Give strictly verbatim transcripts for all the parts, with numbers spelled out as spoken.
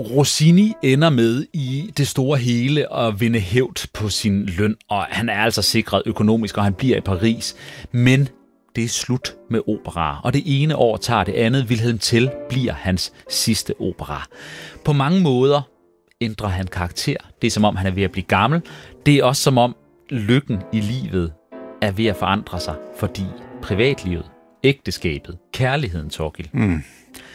Rossini ender med i det store hele at vinde hævd på sin løn, og han er altså sikret økonomisk, og han bliver i Paris. Men det er slut med opera, og det ene år tager det andet. Wilhelm Tell bliver hans sidste opera. På mange måder ændrer han karakter. Det er som om, han er ved at blive gammel. Det er også som om, lykken i livet er ved at forandre sig, fordi privatlivet, ægteskabet, kærligheden, Torkild, mm.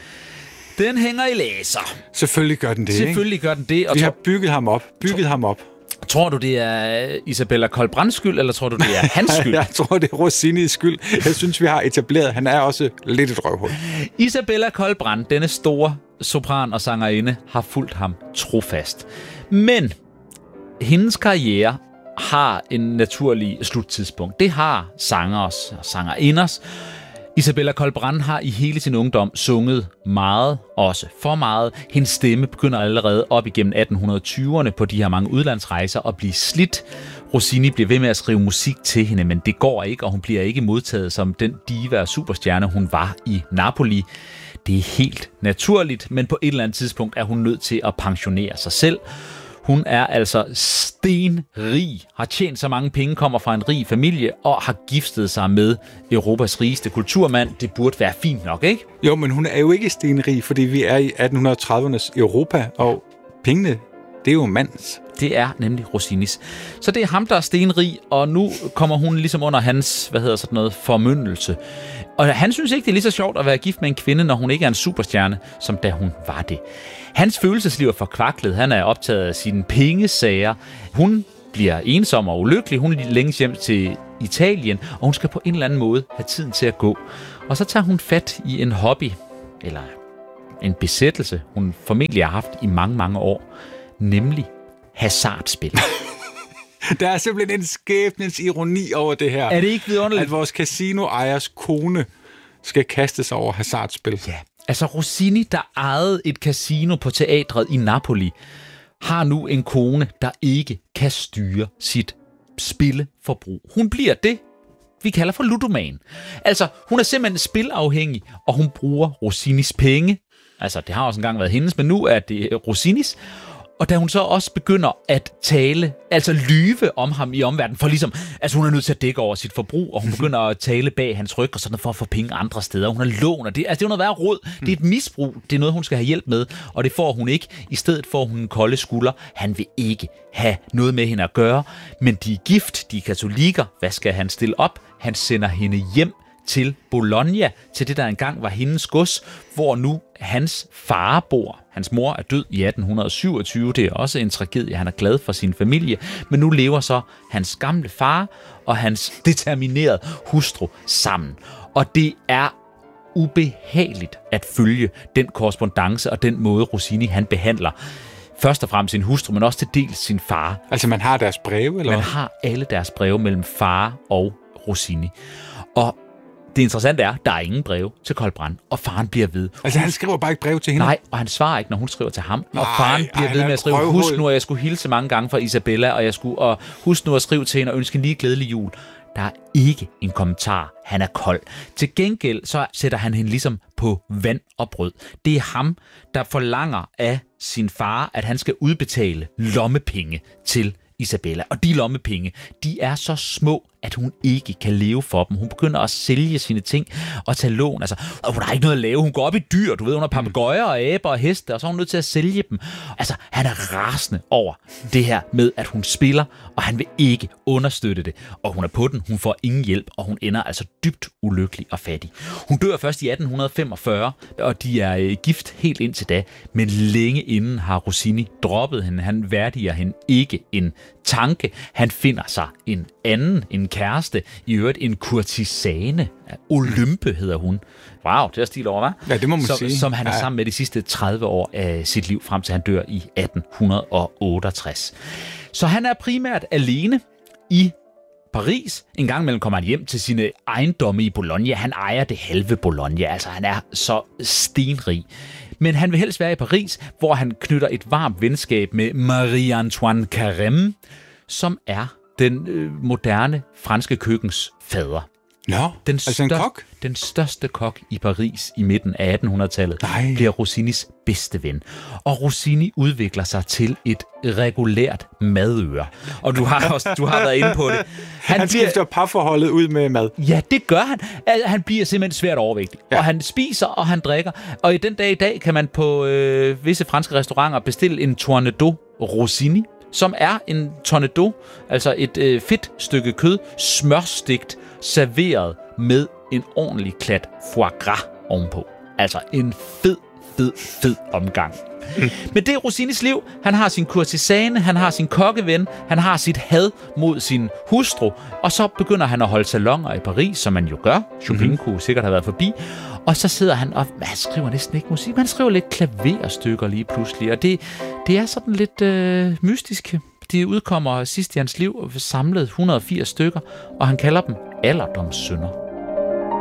den hænger i laser. Selvfølgelig gør den det, Selvfølgelig ikke? gør den det. Og Vi har bygget ham op. Bygget tro- ham op. Tror du, det er Isabella Colbrands skyld, eller tror du, det er hans skyld? Jeg tror, det er Rossinis skyld. Jeg synes, vi har etableret, han er også lidt et røvhul. Isabella Colbrand, denne store sopran og sangerinde, har fulgt ham trofast. Men hendes karriere har en naturlig sluttidspunkt. Det har sangers og sangerinders. Isabella Colbrand har i hele sin ungdom sunget meget, også for meget. Hendes stemme begynder allerede op igennem atten tyverne på de her mange udlandsrejser at blive slidt. Rossini bliver ved med at skrive musik til hende, men det går ikke, og hun bliver ikke modtaget som den diva og superstjerne, hun var i Napoli. Det er helt naturligt, men på et eller andet tidspunkt er hun nødt til at pensionere sig selv. Hun er altså stenrig, har tjent så mange penge, kommer fra en rig familie og har giftet sig med Europas rigeste kulturmand. Det burde være fint nok, ikke? Jo, men hun er jo ikke stenrig, fordi vi er i atten tredivernes Europa, og pengene, det er jo mands. Det er nemlig Rossinis. Så det er ham, der er stenrig, og nu kommer hun ligesom under hans, hvad hedder sådan noget, formyndelse. Og han synes ikke, det er lige så sjovt at være gift med en kvinde, når hun ikke er en superstjerne, som da hun var det. Hans følelsesliv er forkvaklet. Han er optaget af sine pengesager. Hun bliver ensom og ulykkelig. Hun længes hjem til Italien, og hun skal på en eller anden måde have tiden til at gå. Og så tager hun fat i en hobby, eller en besættelse, hun formentlig har haft i mange, mange år, nemlig hasardspil. Der er simpelthen en skæbnens ironi over det her. Er det ikke vidunderligt? At vores casinoejers kone skal kaste sig over hasardspil. Ja, altså Rossini, der ejede et casino på teatret i Napoli, har nu en kone, der ikke kan styre sit spilleforbrug. Hun bliver det, vi kalder for ludoman. Altså, hun er simpelthen spilafhængig, og hun bruger Rossinis penge. Altså, det har også engang været hendes, men nu er det Rossinis. Og da hun så også begynder at tale, altså lyve om ham i omverdenen, for ligesom, altså hun er nødt til at dække over sit forbrug, og hun begynder at tale bag hans ryg og sådan noget for at få penge andre steder. Hun har lån, og det, altså det er jo noget værre råd. Det er et misbrug. Det er noget, hun skal have hjælp med, og det får hun ikke. I stedet får hun en kolde skulder. Han vil ikke have noget med hende at gøre, men de er gift, de er katolikker. Hvad skal han stille op? Han sender hende hjem til Bologna, til det, der engang var hendes gods, hvor nu hans far bor. Hans mor er død i atten syvogtyve. Det er også en tragedie. Han er glad for sin familie. Men nu lever så hans gamle far og hans determinerede hustru sammen. Og det er ubehageligt at følge den korrespondance og den måde, Rossini han behandler først og fremmest sin hustru, men også til dels sin far. Altså man har deres breve, eller? Man har alle deres breve mellem far og Rossini. Og det interessante er, at der er ingen breve til Colbrand, og faren bliver ved. Altså han skriver bare ikke brev til hende? Nej, og han svarer ikke, når hun skriver til ham. Nej, og faren bliver ej, ved med at skrive, røvhul. husk nu, at jeg skulle hilse mange gange fra Isabella, og jeg skulle og husk nu at skrive til hende og ønske en lige glædelig jul. Der er ikke en kommentar. Han er kold. Til gengæld så sætter han hende ligesom på vand og brød. Det er ham, der forlanger af sin far, at han skal udbetale lommepenge til Isabella. Og de lommepenge, de er så små, at hun ikke kan leve for dem. Hun begynder at sælge sine ting og tage lån. Altså, og hun har ikke noget at lave. Hun går op i dyr. Du ved, hun har papegøjer og aber og heste, og så er hun nødt til at sælge dem. Altså, han er rasende over det her med, at hun spiller, og han vil ikke understøtte det. Og hun er på den. Hun får ingen hjælp, og hun ender altså dybt ulykkelig og fattig. Hun dør først i atten femogfyrre, og de er gift helt indtil da. Men længe inden har Rossini droppet hende. Han værdiger hende ikke en tanke. Han finder sig en anden, en kæreste, i øvrigt en kurtisane. Olympe hedder hun. Wow, det er stil over, hva'? Ja, det må man som, sige. Som han er ja. sammen med de sidste tredive år af sit liv, frem til han dør i atten otteogtres. Så han er primært alene i Paris. En gang imellem kommer han hjem til sine ejendomme i Bologna. Han ejer det halve Bologna, altså han er så stenrig. Men han vil helst være i Paris, hvor han knytter et varmt venskab med Marie-Antoine Carême, som er den øh, moderne franske køkkens fader. Nå, den altså stør- en kok? Den største kok i Paris i midten af attenhundredetallet Nej. bliver Rossinis bedste ven. Og Rossini udvikler sig til et regulært madøre. Og du har også du har været inde på det. Han, han skifter bliver... parforholdet ud med mad. Ja, det gør han. Han bliver simpelthen svært overvægtig. Ja. Og han spiser, og han drikker. Og i den dag i dag kan man på øh, visse franske restauranter bestille en tournedos Rossini, som er en tournedos, altså et øh, fedt stykke kød, smørstegt, serveret med en ordentlig klat foie gras ovenpå. Altså en fed, fed, fed omgang. Mm. Men det er Rossinis liv. Han har sin kurtisane, han har sin kokkeven, han har sit had mod sin hustru, og så begynder han at holde salonger i Paris, som man jo gør. Chopin mm-hmm. kunne sikkert have været forbi. Og så sidder han og han skriver næsten ikke musik, men han skriver lidt klaverstykker lige pludselig, og det, det er sådan lidt øh, mystisk. De udkommer sidst i hans liv samlet et hundrede og firs stykker, og han kalder dem alderdomssynder.